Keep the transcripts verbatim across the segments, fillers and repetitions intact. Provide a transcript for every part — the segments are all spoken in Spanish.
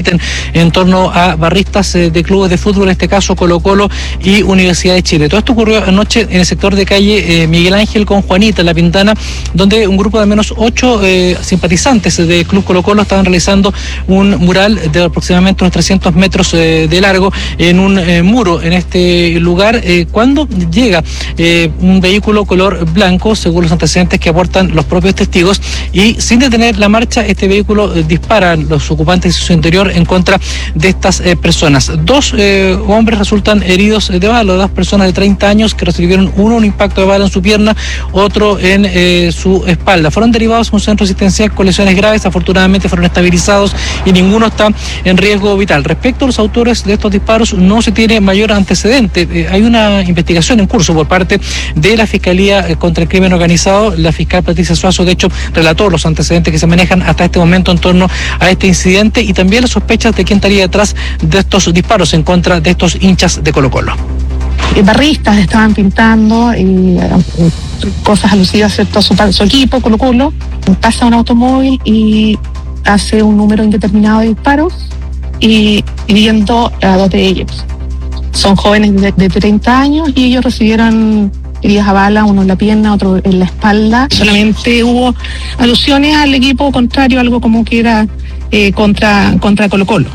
compiten en torno a barristas eh, de clubes de fútbol, en este caso Colo-Colo y Universidad de Chile. Todo esto ocurrió anoche en el sector de calle eh, Miguel Ángel con Juanita, en La Pintana, donde un grupo de al menos ocho eh, simpatizantes de Club Colo-Colo estaban realizando un mural de aproximadamente unos trescientos metros eh, de largo en un eh, muro en este lugar, eh, cuando llega eh, un vehículo color blanco, según los antecedentes que aportan los propios testigos, y sin detener la marcha, este vehículo eh, dispara a los ocupantes de su interior en contra de estas eh, personas. Dos eh, hombres resultan heridos de bala, dos personas de treinta años que recibieron uno un impacto de bala en su pierna, otro en eh, su espalda. Fueron derivados a un centro asistencial con lesiones graves, afortunadamente fueron estabilizados y ninguno está en riesgo vital. Respecto a los autores de estos disparos, no se tiene mayor antecedente. Eh, hay una investigación en curso por parte de la Fiscalía eh, contra el Crimen Organizado. La fiscal Patricia Suazo, de hecho, relató los antecedentes que se manejan hasta este momento en torno a este incidente y también las sospechas de quién estaría detrás de estos disparos en contra de estos hinchas de Colo-Colo. Barristas estaban pintando y, eh, cosas alusivas, ¿cierto?, a su, su equipo, Colo-Colo. Pasa un automóvil y hace un número indeterminado de disparos y hiriendo a dos de ellos. Son jóvenes de, de treinta años y ellos recibieron heridas a bala, uno en la pierna, otro en la espalda. Solamente hubo alusiones al equipo contrario, algo como que era eh, contra, contra Colo-Colo.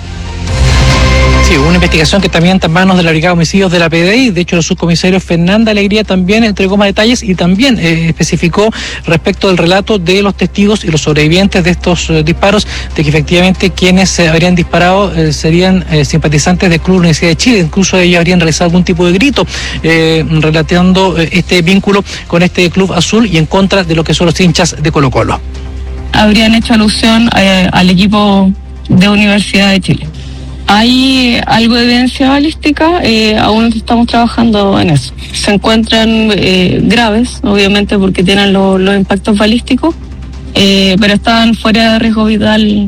Sí, una investigación que también está en manos de la Brigada de Homicidios de la P D I. De hecho, el subcomisario Fernanda Alegría también entregó más detalles y también eh, especificó respecto del relato de los testigos y los sobrevivientes de estos eh, disparos, de que efectivamente quienes eh, habrían disparado eh, serían eh, simpatizantes del Club Universidad de Chile. Incluso ellos habrían realizado algún tipo de grito eh, relatando eh, este vínculo con este club azul y en contra de lo que son los hinchas de Colo-Colo. Habrían hecho alusión eh, al equipo de Universidad de Chile. Hay algo de evidencia balística, eh, aún estamos trabajando en eso. Se encuentran eh, graves, obviamente, porque tienen lo, los impactos balísticos, eh, pero están fuera de riesgo vital.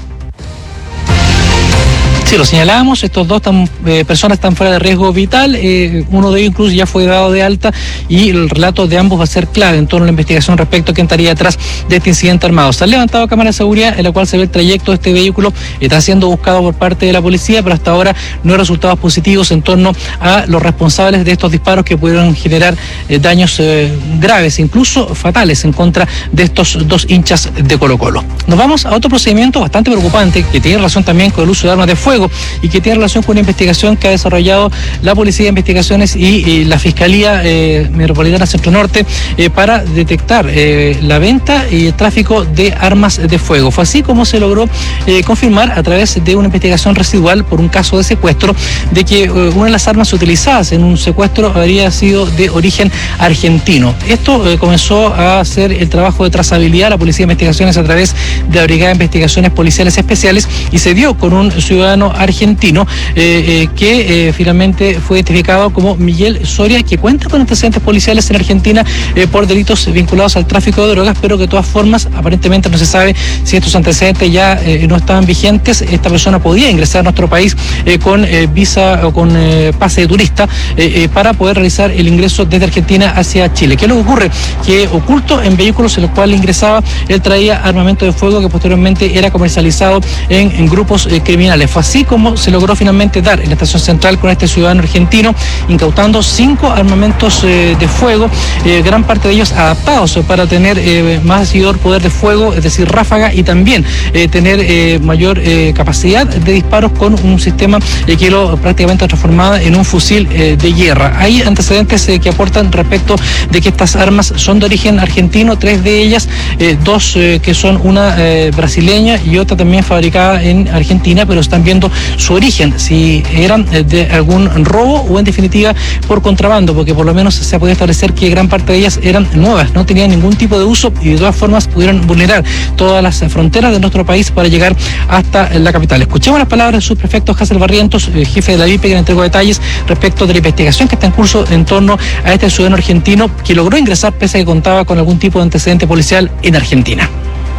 Sí, lo señalábamos, estos dos tan, eh, personas están fuera de riesgo vital, eh, uno de ellos incluso ya fue dado de alta y el relato de ambos va a ser clave en torno a la investigación respecto a quién estaría detrás de este incidente armado. Se han levantado cámaras de seguridad en la cual se ve el trayecto de este vehículo, está siendo buscado por parte de la policía, pero hasta ahora no hay resultados positivos en torno a los responsables de estos disparos que pudieron generar eh, daños eh, graves, incluso fatales, en contra de estos dos hinchas de Colo-Colo. Nos vamos a otro procedimiento bastante preocupante que tiene relación también con el uso de armas de fuego y que tiene relación con una investigación que ha desarrollado la Policía de Investigaciones y, y la Fiscalía eh, Metropolitana Centro Norte eh, para detectar eh, la venta y el tráfico de armas de fuego. Fue así como se logró eh, confirmar a través de una investigación residual por un caso de secuestro de que eh, una de las armas utilizadas en un secuestro habría sido de origen argentino. Esto eh, comenzó a hacer el trabajo de trazabilidad de la Policía de Investigaciones a través de la Brigada de Investigaciones Policiales Especiales y se dio con un ciudadano argentino eh, eh, que eh, finalmente fue identificado como Miguel Soria, que cuenta con antecedentes policiales en Argentina eh, por delitos vinculados al tráfico de drogas, pero que de todas formas aparentemente no se sabe si estos antecedentes ya eh, no estaban vigentes. Esta persona podía ingresar a nuestro país eh, con eh, visa o con eh, pase de turista eh, eh, para poder realizar el ingreso desde Argentina hacia Chile. ¿Qué es lo que ocurre? Que oculto en vehículos en los cuales ingresaba, él traía armamento de fuego que posteriormente era comercializado en, en grupos eh, criminales. Fue así como se logró finalmente dar en la estación central con este ciudadano argentino, incautando cinco armamentos eh, de fuego, eh, gran parte de ellos adaptados para tener eh, mayor poder de fuego, es decir, ráfaga, y también eh, tener eh, mayor eh, capacidad de disparos con un sistema eh, que lo prácticamente transformado en un fusil eh, de guerra. Hay antecedentes eh, que aportan respecto de que estas armas son de origen argentino, tres de ellas, eh, dos eh, que son una eh, brasileña y otra también fabricada en Argentina, pero están viendo su origen, si eran de algún robo o en definitiva por contrabando, porque por lo menos se ha podido establecer que gran parte de ellas eran nuevas, no tenían ningún tipo de uso y de todas formas pudieron vulnerar todas las fronteras de nuestro país para llegar hasta la capital. Escuchemos las palabras del subprefecto Hazel Barrientos, jefe de la V I P, que le entregó detalles respecto de la investigación que está en curso en torno a este ciudadano argentino que logró ingresar pese a que contaba con algún tipo de antecedente policial en Argentina.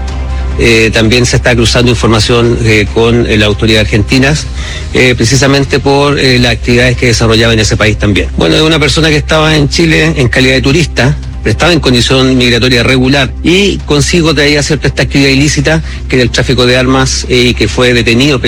Eh, también se está cruzando información eh, con eh, las autoridades argentinas, eh, precisamente por eh, las actividades que desarrollaba en ese país también. Bueno, es una persona que estaba en Chile en calidad de turista, estaba en condición migratoria regular y consigo traía cierta esta actividad ilícita que era el tráfico de armas y eh, que fue detenido